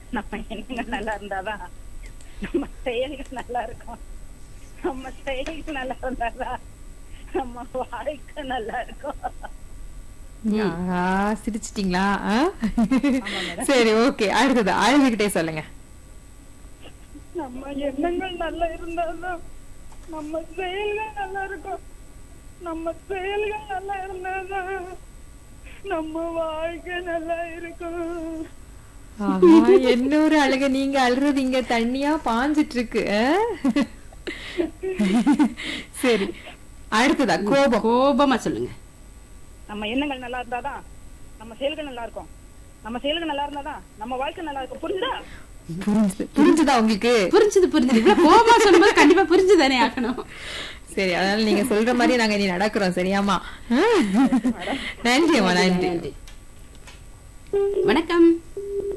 நம்ம எண்ணங்கள் நல்லா இருந்தாதான் நம்ம செயல்கள் நல்லா இருக்கும். நம்ம செயல்கள் நல்லா இருந்தாதான் நம்ம வாழ்க்கை நல்லா இருக்கும். ஆஹா, சிரிச்சிட்டீங்களா? சரி, ஓகே. அடுத்தது அழுதுகிட்டே சொல்லுங்க. நம்ம எண்ணங்கள் நல்லா இருந்தாதான் நம்ம செயல்கள் நல்லா இருக்கும். நம்ம செயல்கள் நல்லா இருந்தாதான் நம்ம வாழ்க்கை நல்லா இருக்கும். ஆஹா, என்னொரு அழுக, நீங்க அழுறது இங்க தண்ணியா பாஞ்சிட்டு இருக்கு. சரி, அடுத்ததா கோபம். கோபமா சொல்லுங்க. நம்ம எண்ணங்கள் நல்லா இருந்தாதான் நம்ம செயல்கள் நல்லா இருக்கும். நம்ம செயல்கள் நல்லா இருந்தாதான் நம்ம வாழ்க்கை நல்லா இருக்கும். புரிஞ்சுதா? புரிஞ்சுதா உங்களுக்கு? புரிஞ்சுது. இவ்வளவு கோபமா சொல்லும்போது கண்டிப்பா புரிஞ்சுதானே ஆகணும். சரி, அதனால நீங்க சொல்ற மாதிரி நாங்க இனி நடக்கிறோம். சரியாமா? நன்றி அம்மா, நன்றி. வணக்கம்.